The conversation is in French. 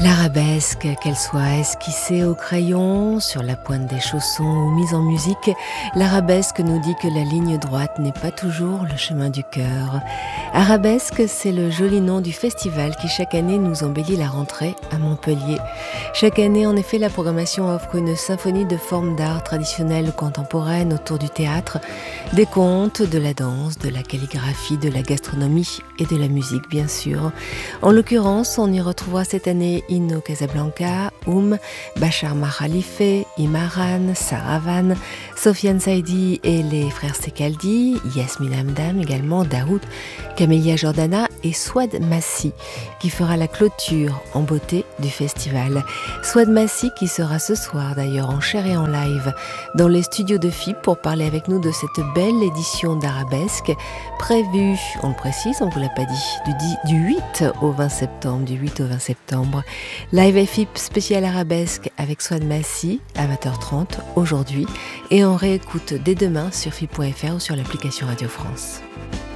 L'arabesque, qu'elle soit esquissée au crayon, sur la pointe des chaussons ou mise en musique, l'arabesque nous dit que la ligne droite n'est pas toujours le chemin du cœur. Arabesque, c'est le joli nom du festival qui chaque année nous embellit la rentrée à Montpellier. Chaque année, en effet, la programmation offre une symphonie de formes d'art traditionnelles ou contemporaines autour du théâtre, des contes, de la danse, de la calligraphie, de la gastronomie et de la musique, bien sûr. En l'occurrence, on y retrouvera cette année Inno Casablanca, Bachar Mahalife, Imaran, Saravan, Sofiane Saidi et les frères Sekaldi, Yasmine Hamdam également, Daoud, Camélia Jordana et Souad Massi qui fera la clôture en beauté du festival. Souad Massi qui sera ce soir d'ailleurs en chair et en live dans les studios de FIP pour parler avec nous de cette belle édition d'Arabesque prévue, on le précise, on ne vous l'a pas dit, du 8 au 20 septembre. Live FIP spécial Arabesque avec Souad Massi à 20h30 aujourd'hui et on réécoute dès demain sur FIP.fr ou sur l'application Radio France.